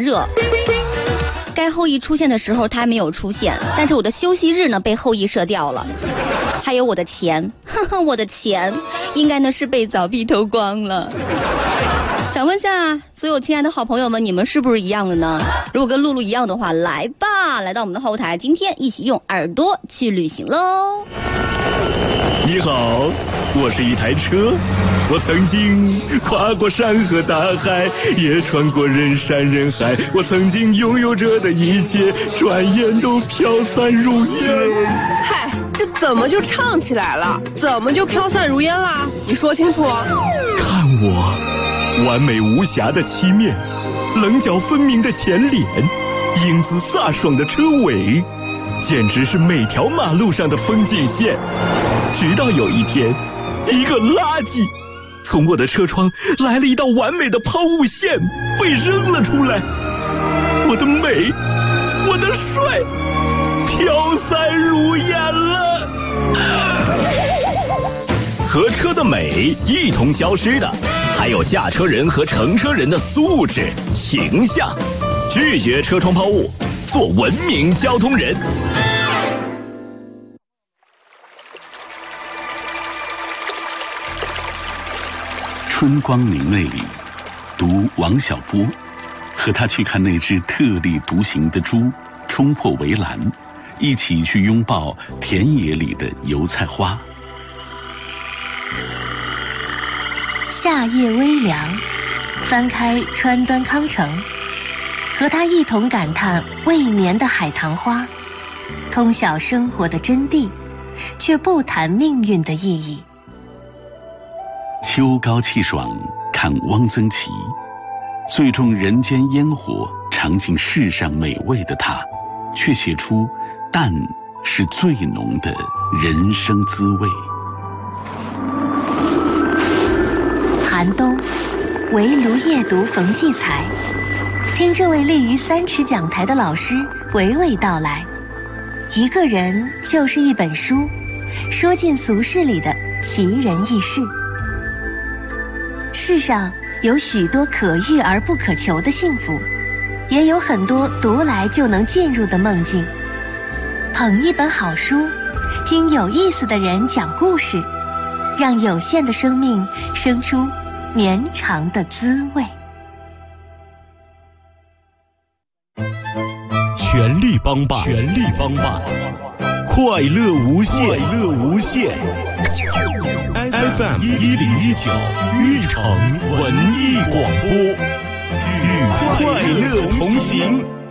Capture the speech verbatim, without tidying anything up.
热。该后羿出现的时候他没有出现，但是我的休息日呢被后羿射掉了。还有我的钱，呵呵，我的钱应该呢是被凿壁偷光了。想问下所有亲爱的好朋友们，你们是不是一样的呢？如果跟露露一样的话，来吧，来到我们的后台，今天一起用耳朵去旅行喽。 你好，我是一台车，我曾经跨过山河大海，也穿过人山人海，我曾经拥有着的一切，转眼都飘散如烟。 嗨，这怎么就唱起来了？怎么就飘散如烟啦？你说清楚。 看我完美无瑕的漆面，棱角分明的前脸，英姿飒爽的车尾，简直是每条马路上的风景线。直到有一天，一个垃圾从我的车窗来了一道完美的抛物线，被扔了出来。我的美，我的帅，飘散如烟了。和车的美一同消失的，还有驾车人和乘车人的素质、形象。拒绝车窗抛物，做文明交通人。 春光明媚里，读王小波，和他去看那只特立独行的猪冲破围栏，一起去拥抱田野里的油菜花。 夏夜微凉，翻开川端康成，和他一同感叹未眠的海棠花，通晓生活的真谛，却不谈命运的意义。 秋高气爽，看汪曾祺，最重人间烟火，尝尽世上美味的他，却写出淡是最浓的人生滋味。 寒冬，围炉夜读冯骥才，听这位立于三尺讲台的老师娓娓道来。一个人就是一本书，说尽俗世里的奇人异事。世上有许多可遇而不可求的幸福，也有很多读来就能进入的梦境。捧一本好书，听有意思的人讲故事，让有限的生命生出绵长的滋味。 全力帮办，全力帮办，快乐无限，快乐无限。F M 一零一九玉城文艺广播，与快乐同行。